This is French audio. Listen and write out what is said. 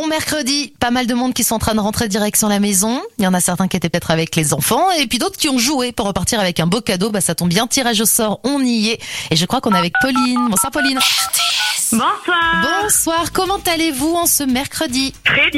Bon mercredi, pas mal de monde qui sont en train de rentrer direction la maison. Il y en a certains qui étaient peut-être avec les enfants et puis d'autres qui ont joué pour repartir avec un beau cadeau. Ça tombe bien, tirage au sort, on y est. Et je crois qu'on est avec Pauline. Bonsoir Pauline. Bonsoir. Bonsoir, comment allez-vous en ce mercredi ? Très bien.